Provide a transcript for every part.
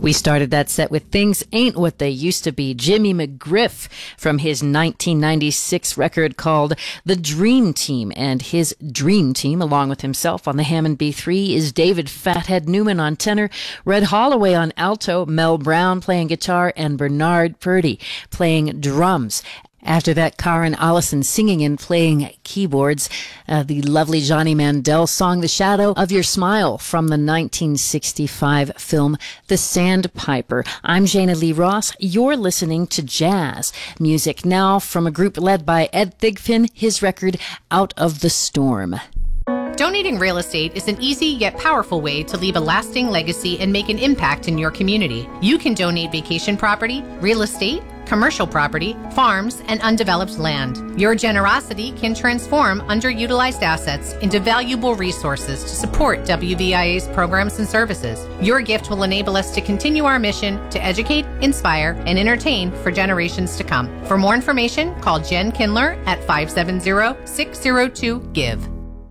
We started that set with Things Ain't What They Used to Be, Jimmy McGriff, from his 1996 record called The Dream Team. And his Dream Team, along with himself on the Hammond B3, is David Fathead Newman on tenor, Red Holloway on alto, Mel Brown playing guitar, and Bernard Purdy playing drums. After that, Karen Allison singing and playing keyboards. The lovely Johnny Mandel song The Shadow of Your Smile from the 1965 film The Sandpiper. I'm Jana Lee Ross. You're listening to jazz music now from a group led by Ed Thigpen, his record Out of the Storm. Donating real estate is an easy yet powerful way to leave a lasting legacy and make an impact in your community. You can donate vacation property, real estate, commercial property, farms, and undeveloped land. Your generosity can transform underutilized assets into valuable resources to support WVIA's programs and services. Your gift will enable us to continue our mission to educate, inspire, and entertain for generations to come. For more information, call Jen Kindler at 570-602-GIVE.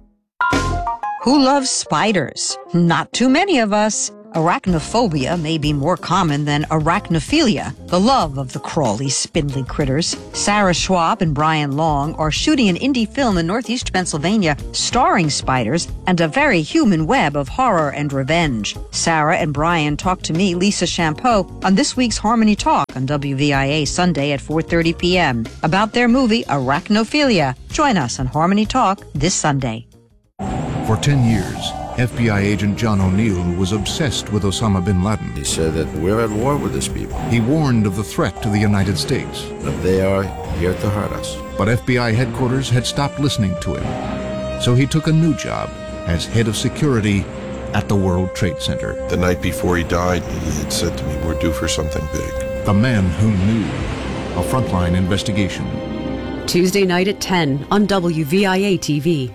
Who loves spiders? Not too many of us. Arachnophobia may be more common than arachnophilia, the love of the crawly, spindly critters. Sarah Schwab and Brian Long are shooting an indie film in northeast Pennsylvania starring spiders and a very human web of horror and revenge. Sarah and Brian talked to me, Lisa Champeau, on this week's Harmony Talk on WVIA Sunday at 4:30 p.m. about their movie Arachnophilia. Join us on Harmony Talk this Sunday. For 10 years, FBI agent John O'Neill was obsessed with Osama bin Laden. He said that we're at war with these people. He warned of the threat to the United States. That they are here to hurt us. But FBI headquarters had stopped listening to him. So he took a new job as head of security at the World Trade Center. The night before he died, he had said to me, we're due for something big. The man who knew. A frontline investigation. Tuesday night at 10 on WVIA TV.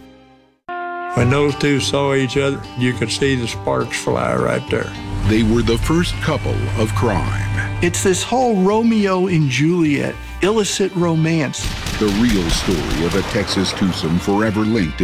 When those two saw each other, you could see the sparks fly right there. They were the first couple of crime. It's this whole Romeo and Juliet, illicit romance. The real story of a Texas twosome forever linked